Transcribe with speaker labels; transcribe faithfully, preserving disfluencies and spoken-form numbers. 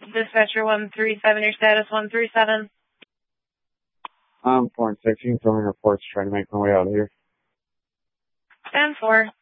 Speaker 1: Dispatcher one three seven, your status one three seven.
Speaker 2: I'm four and six. You can fill in reports trying to make my way out of here.
Speaker 1: Stand four.